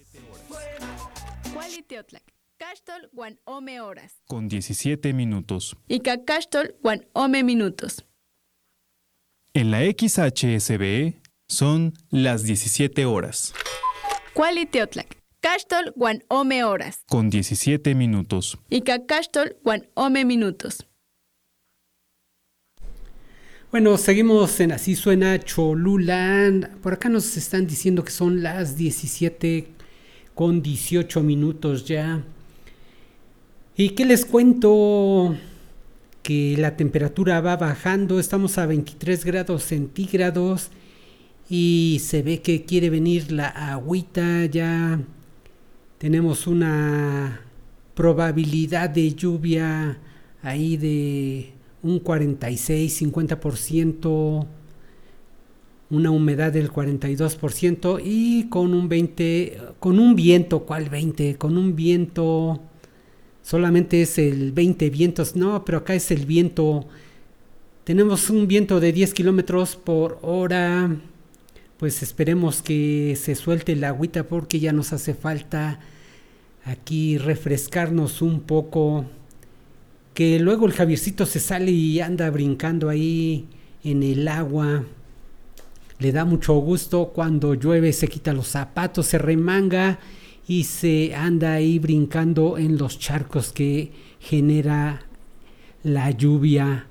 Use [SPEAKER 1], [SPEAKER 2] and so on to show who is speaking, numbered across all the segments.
[SPEAKER 1] Cualiteotlac. Cachtol guan ome horas.
[SPEAKER 2] Con 17 minutos.
[SPEAKER 1] Ica cachtol guan ome minutos.
[SPEAKER 2] En la XHSBE son las 17 horas.
[SPEAKER 1] Cualiteotlac. Cachtol guan ome horas.
[SPEAKER 2] Con 17 minutos.
[SPEAKER 1] Ica cachtol guan ome minutos.
[SPEAKER 3] Bueno, seguimos en Así Suena Cholula. Por acá nos están diciendo que son las 17 con 18 minutos ya. ¿Y qué les cuento? Que la temperatura va bajando. Estamos a 23 grados centígrados. Y se ve que quiere venir la agüita. Ya tenemos una probabilidad de lluvia ahí de un 46-50%, una humedad del 42% y con un viento, ¿cuál 20? Con un viento, solamente es el 20 vientos, no, pero acá es el viento, tenemos un viento de 10 kilómetros por hora, pues esperemos que se suelte el agüita porque ya nos hace falta aquí refrescarnos un poco. Que luego el Javiercito se sale y anda brincando ahí en el agua. Le da mucho gusto cuando llueve, se quita los zapatos, se remanga y se anda ahí brincando en los charcos que genera la lluvia.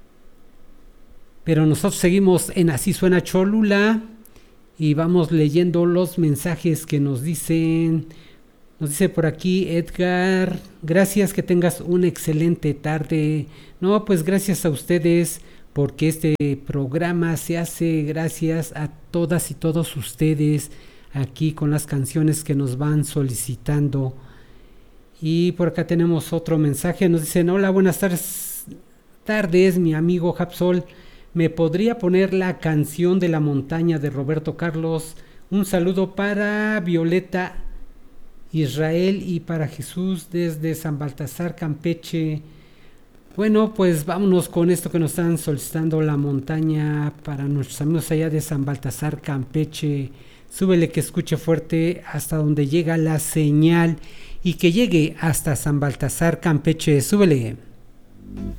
[SPEAKER 3] Pero nosotros seguimos en Así Suena Cholula y vamos leyendo los mensajes que nos dicen. Nos dice por aquí Edgar, gracias, que tengas una excelente tarde. No, pues gracias a ustedes, porque este programa se hace gracias a todas y todos ustedes aquí con las canciones que nos van solicitando. Y por acá tenemos otro mensaje, nos dicen, hola, buenas tardes, mi amigo Japsol, ¿me podría poner la canción de La Montaña de Roberto Carlos? Un saludo para Violeta Israel y para Jesús desde San Baltasar, Campeche. Bueno, pues vámonos con esto que nos están solicitando, La Montaña, para nuestros amigos allá de San Baltasar, Campeche. Súbele que escuche fuerte hasta donde llega la señal y que llegue hasta San Baltasar, Campeche. Súbele.